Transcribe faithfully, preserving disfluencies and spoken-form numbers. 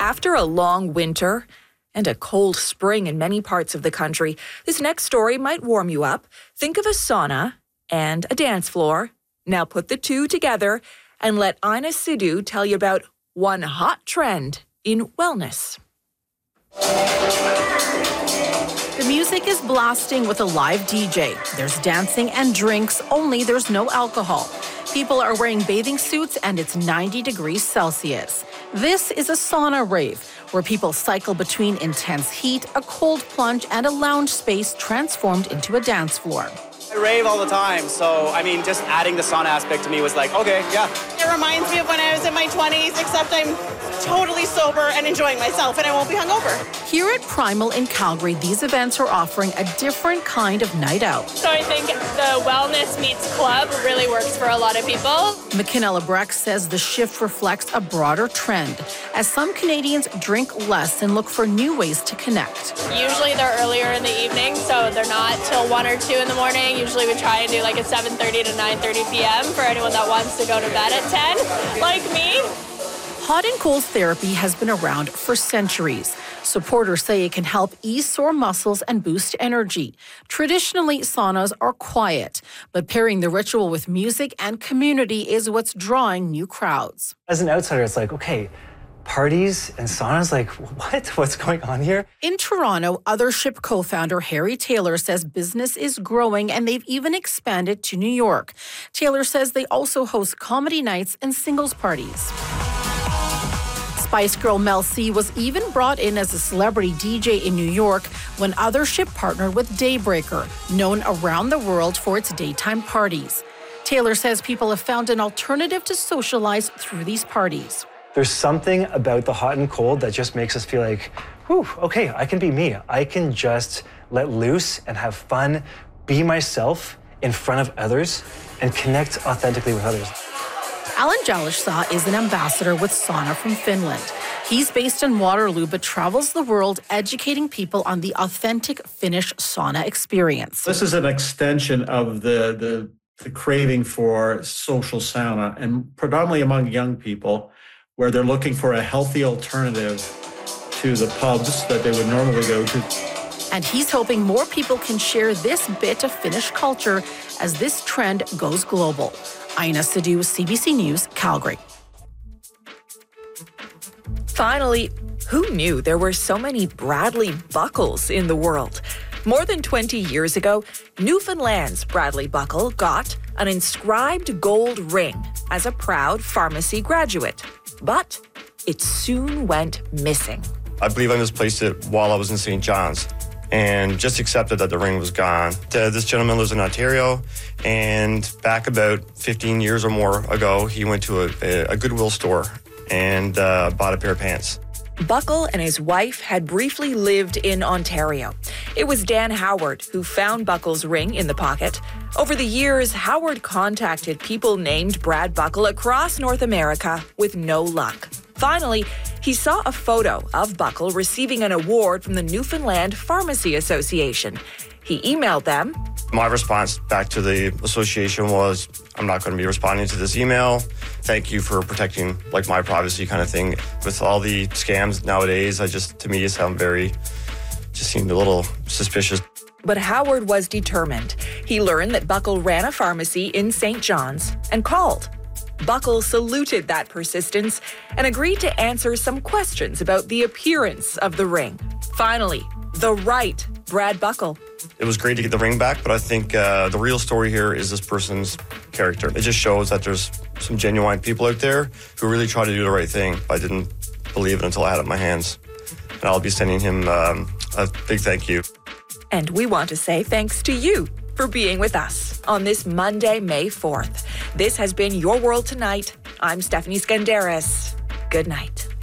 After a long winter and a cold spring in many parts of the country, this next story might warm you up. Think of a sauna and a dance floor. Now put the two together and let Ina Sidhu tell you about one hot trend in wellness. The music is blasting with a live D J. There's dancing and drinks, only there's no alcohol. People are wearing bathing suits and it's ninety degrees Celsius. This is a sauna rave, where people cycle between intense heat, a cold plunge, and a lounge space transformed into a dance floor. I rave all the time, so I mean, just adding the sauna aspect to me was like, okay, yeah. It reminds me of when I was in my twenties, except I'm totally sober and enjoying myself, and I won't be hungover. Here at Primal in Calgary, these events are offering a different kind of night out. So I think the wellness meets club really works for a lot of people. McKenna Lebrecht says the shift reflects a broader trend, as some Canadians drink less and look for new ways to connect. Usually they're earlier in the evening, so they're not till one or two in the morning. Usually we try and do like a seven thirty to nine thirty p.m. for anyone that wants to go to bed at ten, like me. Hot and cold therapy has been around for centuries. Supporters say it can help ease sore muscles and boost energy. Traditionally, saunas are quiet, but pairing the ritual with music and community is what's drawing new crowds. As an outsider, it's like, okay, parties and saunas, like, what? What's going on here? In Toronto, Othership co-founder Harry Taylor says business is growing and they've even expanded to New York. Taylor says they also host comedy nights and singles parties. Spice Girl Mel C was even brought in as a celebrity D J in New York when Othership partnered with Daybreaker, known around the world for its daytime parties. Taylor says people have found an alternative to socialize through these parties. There's something about the hot and cold that just makes us feel like, whew, okay, I can be me. I can just let loose and have fun, be myself in front of others, and connect authentically with others. Alan Jalishsaw is an ambassador with Sauna from Finland. He's based in Waterloo but travels the world educating people on the authentic Finnish sauna experience. This is an extension of the, the, the craving for social sauna, and predominantly among young people, where they're looking for a healthy alternative to the pubs that they would normally go to. And he's hoping more people can share this bit of Finnish culture as this trend goes global. Ina Sidhu, C B C News, Calgary. Finally, who knew there were so many Bradley Buckles in the world? More than twenty years ago, Newfoundland's Bradley Buckle got an inscribed gold ring as a proud pharmacy graduate. But it soon went missing. I believe I misplaced it while I was in Saint John's and just accepted that the ring was gone. Uh, this gentleman lives in Ontario, and back about fifteen years or more ago, he went to a, a Goodwill store and uh, bought a pair of pants. Buckle and his wife had briefly lived in Ontario. It was Dan Howard who found Buckle's ring in the pocket. Over the years, Howard contacted people named Brad Buckle across North America with no luck. Finally, he saw a photo of Buckle receiving an award from the Newfoundland Pharmacy Association. He emailed them. My response back to the association was, I'm not going to be responding to this email. Thank you for protecting like my privacy kind of thing. With all the scams nowadays, I just, to me, it sound very, just seemed a little suspicious. But Howard was determined. He learned that Buckle ran a pharmacy in Saint John's and called. Buckle saluted that persistence and agreed to answer some questions about the appearance of the ring. Finally, the right Brad Buckle. It was great to get the ring back, but I think uh, the real story here is this person's character. It just shows that there's some genuine people out there who really try to do the right thing. I didn't believe it until I had it in my hands. And I'll be sending him um, a big thank you. And we want to say thanks to you for being with us on this Monday, May fourth. This has been Your World Tonight. I'm Stephanie Skandaris. Good night.